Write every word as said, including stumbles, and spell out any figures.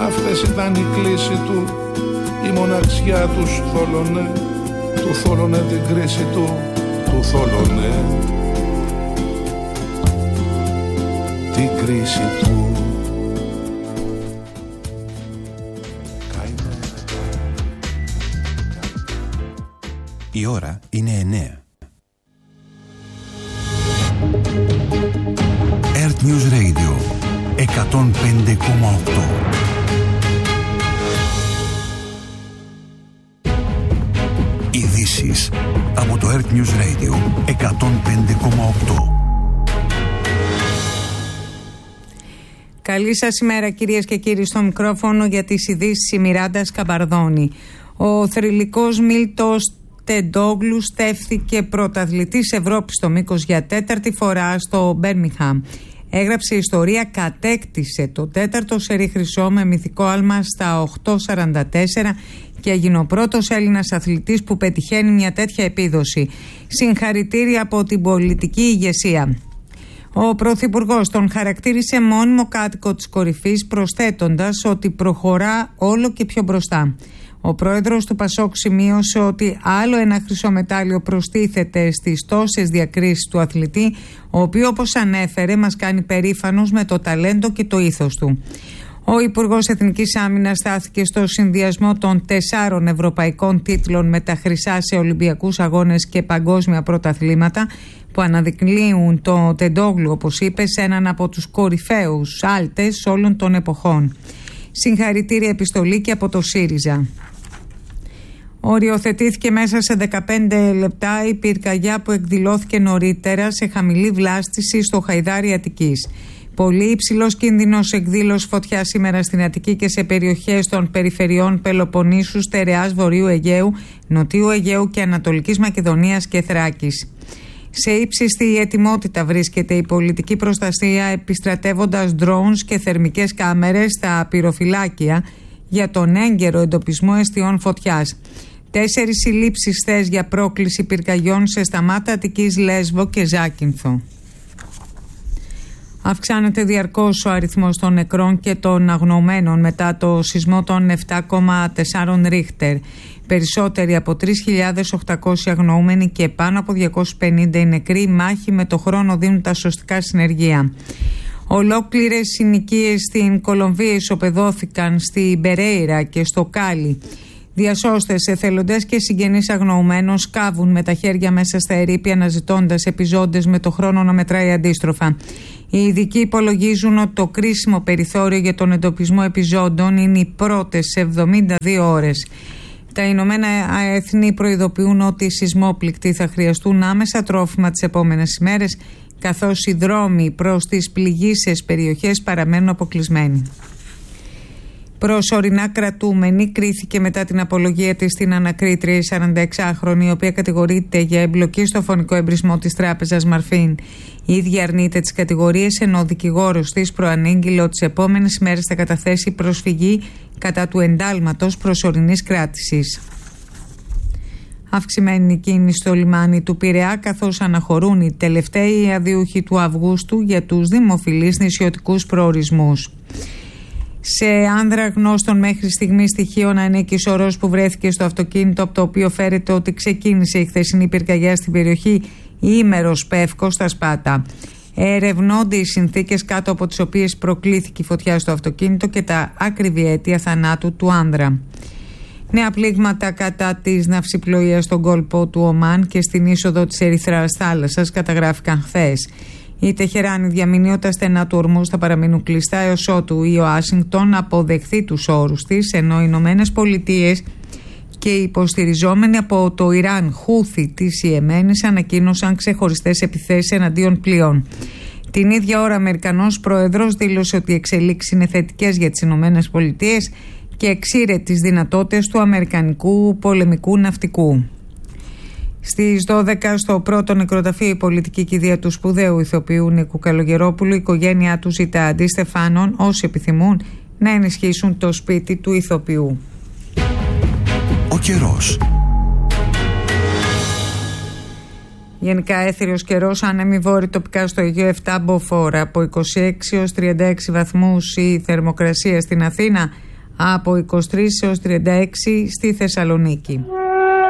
Αυτές ήταν η κλίση του, η μοναξιά του θόλωνε, του θόλωνε την κρίση του, του θόλωνε την κρίση του. Η ώρα είναι εννέα. Earth News Radio εκατόν πέντε κόμμα οκτώ. Ειδήσεις από το Earth News Radio εκατόν πέντε κόμμα οκτώ. Καλή σας ημέρα κυρίες και κύριοι, στο μικρόφωνο για τις ειδήσεις η Μιράντα Σκαμπαρδόνη. Ο θρυλικός Μίλτος Τεντόγλου στέφθηκε πρωταθλητής Ευρώπης στο μήκος για τέταρτη φορά στο Μπέρμιγχαμ. Έγραψε ιστορία, κατέκτησε το τέταρτο σερί χρυσό με μυθικό άλμα στα οκτώ σαράντα τέσσερα και έγινε ο πρώτος Έλληνας αθλητής που πετυχαίνει μια τέτοια επίδοση. Συγχαρητήρια από την πολιτική ηγεσία. Ο Πρωθυπουργός τον χαρακτήρισε μόνιμο κάτοικο της κορυφής, προσθέτοντας ότι προχωρά όλο και πιο μπροστά. Ο πρόεδρος του Πασόκ σημείωσε ότι άλλο ένα χρυσό μετάλλιο προστίθεται στις τόσες διακρίσεις του αθλητή, ο οποίος, όπως ανέφερε, μας κάνει περήφανος με το ταλέντο και το ήθος του. Ο Υπουργός Εθνικής Άμυνας στάθηκε στο συνδυασμό των τεσσάρων ευρωπαϊκών τίτλων με τα χρυσά σε Ολυμπιακούς Αγώνες και παγκόσμια πρωταθλήματα, που αναδεικνύουν το Τεντόγλου, όπως είπε, σε έναν από τους κορυφαίους άλτες όλων των εποχών. Συγχαρητήρια επιστολή και από το ΣΥΡΙΖΑ. Οριοθετήθηκε μέσα σε δεκαπέντε λεπτά η πυρκαγιά που εκδηλώθηκε νωρίτερα σε χαμηλή βλάστηση στο Χαϊδάρι Αττικής. Πολύ υψηλός κίνδυνος εκδήλωση φωτιάς σήμερα στην Αττική και σε περιοχές των περιφερειών Πελοποννήσου, Στερεάς, Βορείου Αιγαίου, Νοτιού Αιγαίου και Ανατολικής Μακεδονίας και Θράκης. Σε ύψιστη ετοιμότητα βρίσκεται η πολιτική προστασία, επιστρατεύοντας drones και θερμικές κάμερες στα πυροφυλάκια για τον έγκαιρο εντοπισμό αιστιών φωτιάς. Τέσσερις συλλήψεις χθες για πρόκληση πυρκαγιών σε Σταμάτα, Αττικής, Λέσβο και Ζάκυνθο. Αυξάνεται διαρκώς ο αριθμός των νεκρών και των αγνοωμένων μετά το σεισμό των επτά κόμμα τέσσερα Ρίχτερ. Περισσότεροι από τρεις χιλιάδες οκτακόσιοι αγνοούμενοι και πάνω από διακόσιοι πενήντα οι νεκροί μάχη με το χρόνο δίνουν τα σωστικά συνεργεία. Ολόκληρες συνοικίες στην Κολομβία ισοπεδώθηκαν στη Μπερέιρα και στο Κάλι. Διασώστες, εθελοντές και συγγενείς αγνοωμένων σκάβουν με τα χέρια μέσα στα ερείπια αναζητώντας επιζώντες με το χρόνο να μετράει αντίστροφα. Οι ειδικοί υπολογίζουν ότι το κρίσιμο περιθώριο για τον εντοπισμό επιζώντων είναι οι πρώτες εβδομήντα δύο ώρες. Τα Ηνωμένα Έθνη προειδοποιούν ότι οι σεισμόπληκτοι θα χρειαστούν άμεσα τρόφιμα τις επόμενες ημέρες, καθώς οι δρόμοι προς τις πληγείσες περιοχές παραμένουν αποκλεισμένοι. Προσωρινά κρατούμενη κρίθηκε μετά την απολογία της στην ανακρίτρια η σαρανταεξάχρονη, η οποία κατηγορείται για εμπλοκή στο φωνικό εμπρισμό της τράπεζας Μαρφίν. Η ίδια αρνείται τις κατηγορίες, ενώ ο δικηγόρος της προανήγγειλε ότι τις επόμενες ημέρες θα καταθέσει προσφυγή κατά του εντάλματος προσωρινής κράτησης. Αυξημένη κίνηση στο λιμάνι του Πειραιά, καθώς αναχωρούν οι τελευταίοι αδιούχοι του Αυγούστου για τους δημοφιλείς νησιωτικούς προορισμούς. Σε άνδρα γνώστων μέχρι στιγμή στοιχείων ανήκει σωρός που βρέθηκε στο αυτοκίνητο από το οποίο φέρεται ότι ξεκίνησε η χθεσινή πυρκαγιά στην περιοχή Ήμερος Πεύκο στα Σπάτα. Ερευνώνται οι συνθήκες κάτω από τις οποίες προκλήθηκε η φωτιά στο αυτοκίνητο και τα ακριβή αίτια θανάτου του άνδρα. Νέα πλήγματα κατά της ναυσιπλοείας στον κόλπο του Ομάν και στην είσοδο της Ερυθράς θάλασσας καταγράφηκαν χθες. Η Τεχεράνη διαμηνεί ότι τα στενά του ορμού θα παραμείνουν κλειστά έως ότου η Ουάσιγκτον αποδεχθεί τους όρους της, ενώ οι Ηνωμένες Πολιτείες και οι υποστηριζόμενοι από το Ιράν Χούθι της Ιεμένης ανακοίνωσαν ξεχωριστές επιθέσεις εναντίον πλοίων. Την ίδια ώρα, ο Αμερικανός Πρόεδρος δήλωσε ότι οι εξελίξεις είναι θετικές για τις Ηνωμένες Πολιτείες και εξήρε τις δυνατότητες του αμερικανικού πολεμικού ναυτικού. Στις δώδεκα στο πρώτο νεκροταφείο η πολιτική κηδεία του σπουδαίου ηθοποιού Νίκου Καλογερόπουλου, η οικογένειά του ζητά αντί στεφάνων όσοι επιθυμούν να ενισχύσουν το σπίτι του ηθοποιού. Ο καιρός. Γενικά έθριος καιρός, άνεμη βόρειο τοπικά στο Αιγαίο επτά μποφόρ, από είκοσι έξι έως τριάντα έξι βαθμούς η θερμοκρασία στην Αθήνα, από είκοσι τρεις έως τριάντα έξι στη Θεσσαλονίκη.